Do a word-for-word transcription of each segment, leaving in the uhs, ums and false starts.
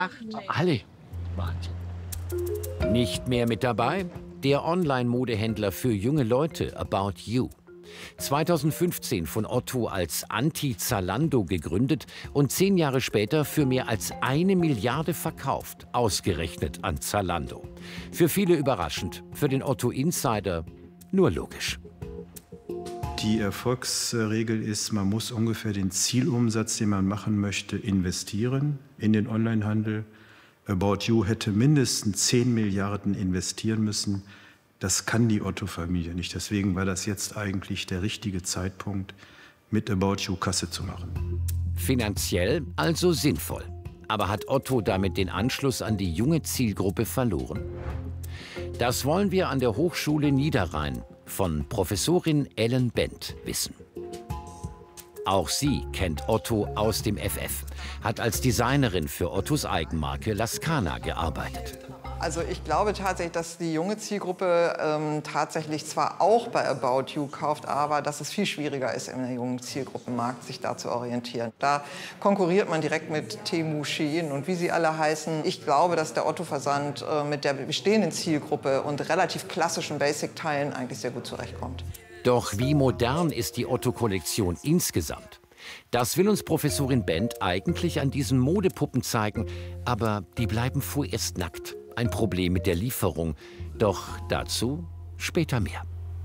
Alle. Nicht mehr mit dabei? Der Online-Modehändler für junge Leute About You. zweitausendfünfzehn von Otto als Anti-Zalando gegründet und zehn Jahre später für mehr als eine Milliarde verkauft, ausgerechnet an Zalando. Für viele überraschend, für den Otto-Insider nur logisch. Die Erfolgsregel ist, man muss ungefähr den Zielumsatz, den man machen möchte, investieren in den Onlinehandel. About You hätte mindestens zehn Milliarden investieren müssen. Das kann die Otto-Familie nicht. Deswegen war das jetzt eigentlich der richtige Zeitpunkt, mit About You Kasse zu machen. Finanziell also sinnvoll. Aber hat Otto damit den Anschluss an die junge Zielgruppe verloren? Das wollen wir an der Hochschule Niederrhein von Professorin Ellen Bent wissen. Auch sie kennt Otto aus dem F F, hat als Designerin für Ottos Eigenmarke Lascana gearbeitet. Also ich glaube tatsächlich, dass die junge Zielgruppe ähm, tatsächlich zwar auch bei About You kauft, aber dass es viel schwieriger ist, in der jungen Zielgruppenmarkt sich da zu orientieren. Da konkurriert man direkt mit Temu, Shein und wie sie alle heißen. Ich glaube, dass der Otto-Versand äh, mit der bestehenden Zielgruppe und relativ klassischen Basic-Teilen eigentlich sehr gut zurechtkommt. Doch wie modern ist die Otto-Kollektion insgesamt? Das will uns Professorin Bent eigentlich an diesen Modepuppen zeigen, aber die bleiben vorerst nackt. Ein Problem mit der Lieferung. Doch dazu später mehr.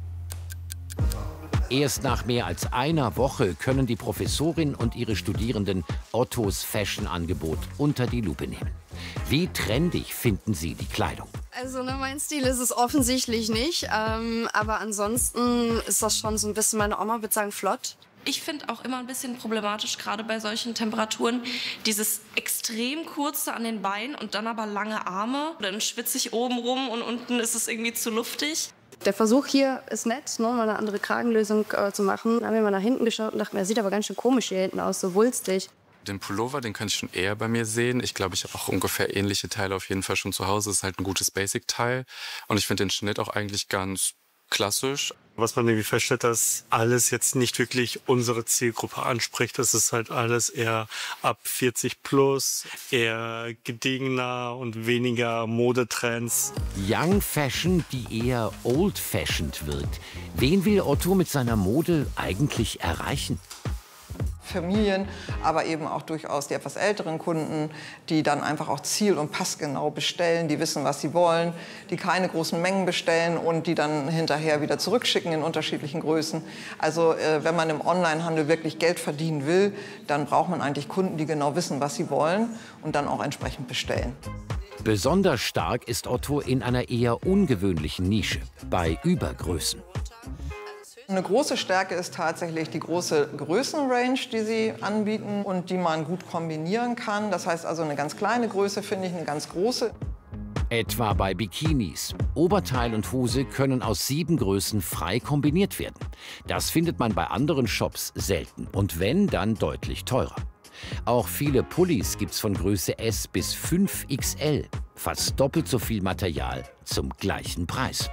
Erst nach mehr als einer Woche können die Professorin und ihre Studierenden Ottos Fashion-Angebot unter die Lupe nehmen. Wie trendig finden Sie die Kleidung? Also ne, mein Stil ist es offensichtlich nicht, ähm, aber ansonsten ist das schon so ein bisschen, meine Oma würde sagen, flott. Ich finde auch immer ein bisschen problematisch, gerade bei solchen Temperaturen, dieses extrem kurze an den Beinen und dann aber lange Arme. Dann schwitze ich oben rum und unten ist es irgendwie zu luftig. Der Versuch hier ist nett, ne, mal eine andere Kragenlösung äh, zu machen. Dann haben wir mal nach hinten geschaut und dachten, er sieht aber ganz schön komisch hier hinten aus, so wulstig. Den Pullover, den kann ich schon eher bei mir sehen. Ich glaube, ich habe auch ungefähr ähnliche Teile auf jeden Fall schon zu Hause. Das ist halt ein gutes Basic-Teil. Und ich finde den Schnitt auch eigentlich ganz klassisch. Was man irgendwie feststellt, dass alles jetzt nicht wirklich unsere Zielgruppe anspricht. Das ist halt alles eher ab vierzig plus, eher gediegener und weniger Modetrends. Young Fashion, die eher old-fashioned wirkt. Wen will Otto mit seiner Mode eigentlich erreichen? Familien, aber eben auch durchaus die etwas älteren Kunden, die dann einfach auch ziel- und passgenau bestellen, die wissen, was sie wollen, die keine großen Mengen bestellen und die dann hinterher wieder zurückschicken in unterschiedlichen Größen. Also äh, wenn man im Onlinehandel wirklich Geld verdienen will, dann braucht man eigentlich Kunden, die genau wissen, was sie wollen und dann auch entsprechend bestellen. Besonders stark ist Otto in einer eher ungewöhnlichen Nische, bei Übergrößen. Eine große Stärke ist tatsächlich die große Größenrange, die sie anbieten und die man gut kombinieren kann. Das heißt also, eine ganz kleine Größe finde ich eine ganz große. Etwa bei Bikinis. Oberteil und Hose können aus sieben Größen frei kombiniert werden. Das findet man bei anderen Shops selten und wenn, dann deutlich teurer. Auch viele Pullis gibt's von Größe S bis fünf X L. Fast doppelt so viel Material zum gleichen Preis.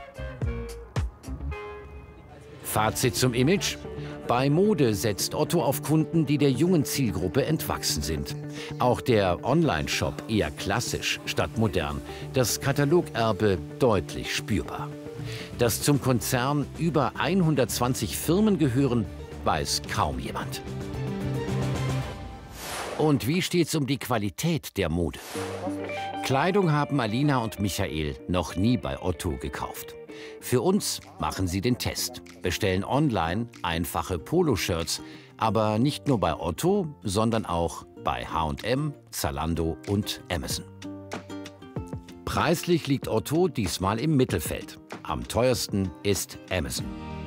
Fazit zum Image. Bei Mode setzt Otto auf Kunden, die der jungen Zielgruppe entwachsen sind. Auch der Online-Shop eher klassisch statt modern. Das Katalogerbe deutlich spürbar. Dass zum Konzern über hundertzwanzig Firmen gehören, weiß kaum jemand. Und wie steht's um die Qualität der Mode? Kleidung haben Alina und Michael noch nie bei Otto gekauft. Für uns machen sie den Test, bestellen online einfache Poloshirts, aber nicht nur bei Otto, sondern auch bei H und M, Zalando und Amazon. Preislich liegt Otto diesmal im Mittelfeld. Am teuersten ist Amazon.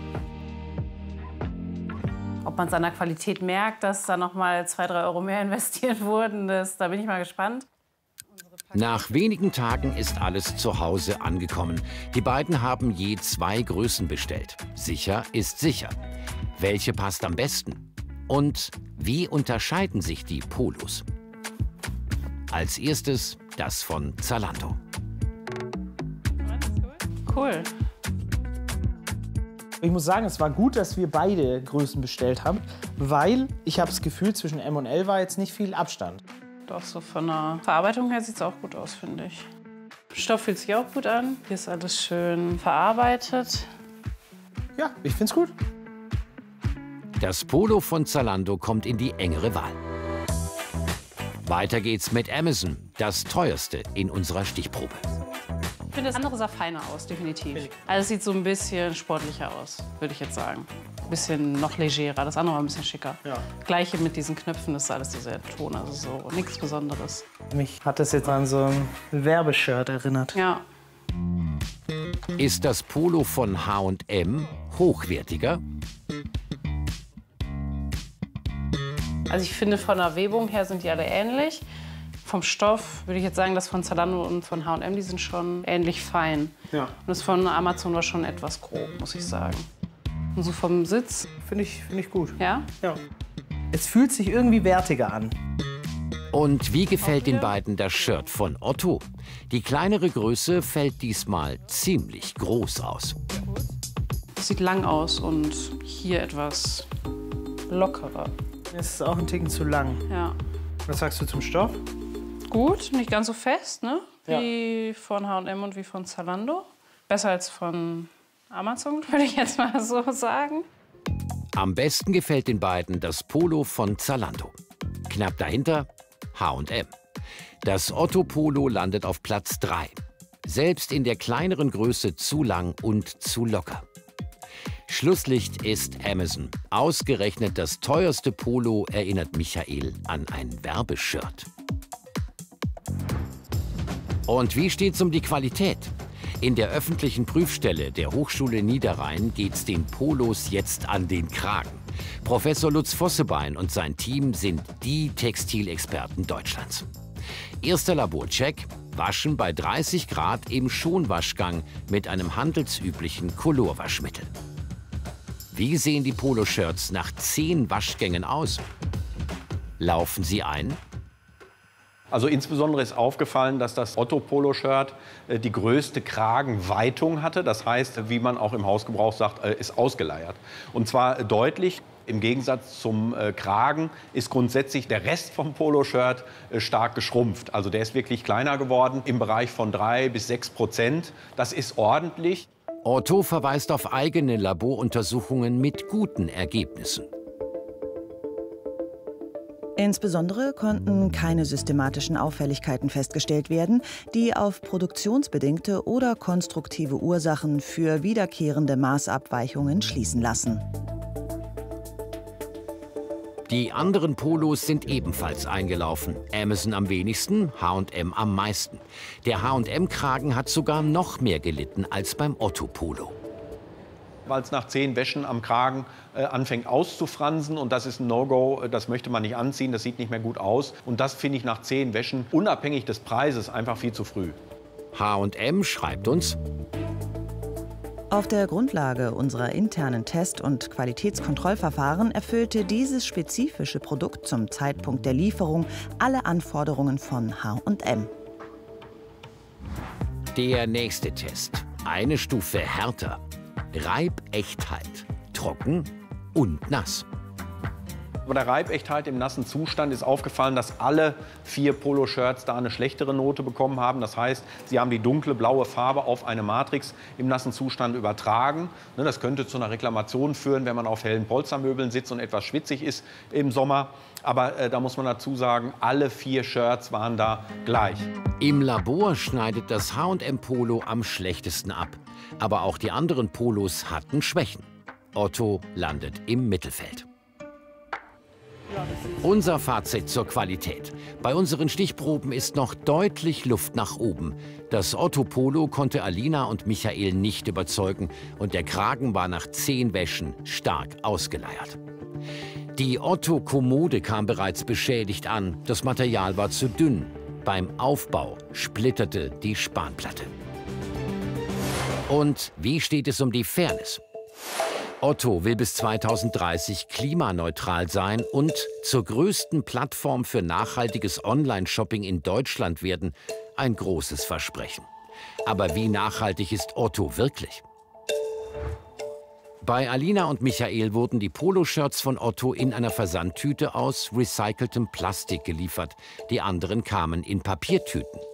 Ob man es an der Qualität merkt, dass da noch mal zwei, drei Euro mehr investiert wurden, das, da bin ich mal gespannt. Nach wenigen Tagen ist alles zu Hause angekommen. Die beiden haben je zwei Größen bestellt. Sicher ist sicher. Welche passt am besten? Und wie unterscheiden sich die Polos? Als erstes das von Zalando. Cool. Ich muss sagen, es war gut, dass wir beide Größen bestellt haben, weil ich habe das Gefühl, zwischen M und L war jetzt nicht viel Abstand. Doch so von der Verarbeitung her sieht es auch gut aus, finde ich. Stoff fühlt sich auch gut an. Hier ist alles schön verarbeitet. Ja, ich find's gut. Das Polo von Zalando kommt in die engere Wahl. Weiter geht's mit Amazon, das teuerste in unserer Stichprobe. Ich finde, das andere sah feiner aus, definitiv. Also es sieht so ein bisschen sportlicher aus, würde ich jetzt sagen. Ein bisschen noch legerer, das andere war ein bisschen schicker. Ja. Gleiche mit diesen Knöpfen, das ist alles dieser Ton, also so nichts Besonderes. Mich hat das jetzt an so ein Werbeshirt erinnert. Ja. Ist das Polo von H und M hochwertiger? Also ich finde, von der Webung her sind die alle ähnlich. Vom Stoff würde ich jetzt sagen, das von Zalando und von H und M, die sind schon ähnlich fein. Ja. Und das von Amazon war schon etwas grob, muss ich sagen. Und so vom Sitz? Finde ich, find ich gut. Ja? Ja. Es fühlt sich irgendwie wertiger an. Und wie gefällt den beiden das Shirt von Otto? Die kleinere Größe fällt diesmal ziemlich groß aus. Es sieht lang aus und hier etwas lockerer. Es ist auch ein Ticken zu lang. Ja. Was sagst du zum Stoff? Gut, nicht ganz so fest, ne? Ja. Wie von H und M und wie von Zalando. Besser als von Amazon, würde ich jetzt mal so sagen. Am besten gefällt den beiden das Polo von Zalando. Knapp dahinter H und M. Das Otto Polo landet auf Platz drei. Selbst in der kleineren Größe zu lang und zu locker. Schlusslicht ist Amazon. Ausgerechnet das teuerste Polo erinnert Michael an ein Werbeshirt. Und wie steht's um die Qualität? In der öffentlichen Prüfstelle der Hochschule Niederrhein geht's den Polos jetzt an den Kragen. Professor Lutz Vossebein und sein Team sind die Textilexperten Deutschlands. Erster Laborcheck: Waschen bei dreißig Grad im Schonwaschgang mit einem handelsüblichen Colorwaschmittel. Wie sehen die Poloshirts nach zehn Waschgängen aus? Laufen sie ein? Also insbesondere ist aufgefallen, dass das Otto-Polo-Shirt äh, die größte Kragenweitung hatte. Das heißt, wie man auch im Hausgebrauch sagt, äh, ist ausgeleiert. Und zwar äh, deutlich. Im Gegensatz zum äh, Kragen ist grundsätzlich der Rest vom Poloshirt äh, stark geschrumpft. Also der ist wirklich kleiner geworden, im Bereich von drei bis sechs Prozent. Das ist ordentlich. Otto verweist auf eigene Laboruntersuchungen mit guten Ergebnissen. Insbesondere konnten keine systematischen Auffälligkeiten festgestellt werden, die auf produktionsbedingte oder konstruktive Ursachen für wiederkehrende Maßabweichungen schließen lassen. Die anderen Polos sind ebenfalls eingelaufen. Amazon am wenigsten, H und M am meisten. Der H und M-Kragen hat sogar noch mehr gelitten als beim Otto-Polo. Weil es nach zehn Wäschen am Kragen äh, anfängt auszufransen. Und das ist ein No-Go, das möchte man nicht anziehen, das sieht nicht mehr gut aus. Und das finde ich nach zehn Wäschen, unabhängig des Preises, einfach viel zu früh. H und M schreibt uns: Auf der Grundlage unserer internen Test- und Qualitätskontrollverfahren erfüllte dieses spezifische Produkt zum Zeitpunkt der Lieferung alle Anforderungen von H und M. Der nächste Test. Eine Stufe härter. Reibechtheit. Trocken und nass. Bei der Reibechtheit im nassen Zustand ist aufgefallen, dass alle vier Poloshirts da eine schlechtere Note bekommen haben. Das heißt, sie haben die dunkle blaue Farbe auf eine Matrix im nassen Zustand übertragen. Das könnte zu einer Reklamation führen, wenn man auf hellen Polstermöbeln sitzt und etwas schwitzig ist im Sommer. Aber äh, da muss man dazu sagen, alle vier Shirts waren da gleich. Im Labor schneidet das H und M Polo am schlechtesten ab. Aber auch die anderen Polos hatten Schwächen. Otto landet im Mittelfeld. Unser Fazit zur Qualität. Bei unseren Stichproben ist noch deutlich Luft nach oben. Das Otto-Polo konnte Alina und Michael nicht überzeugen und der Kragen war nach zehn Wäschen stark ausgeleiert. Die Otto-Kommode kam bereits beschädigt an. Das Material war zu dünn. Beim Aufbau splitterte die Spanplatte. Und wie steht es um die Fairness? Otto will bis zweitausenddreißig klimaneutral sein und zur größten Plattform für nachhaltiges Online-Shopping in Deutschland werden. Ein großes Versprechen. Aber wie nachhaltig ist Otto wirklich? Bei Alina und Michael wurden die Poloshirts von Otto in einer Versandtüte aus recyceltem Plastik geliefert. Die anderen kamen in Papiertüten.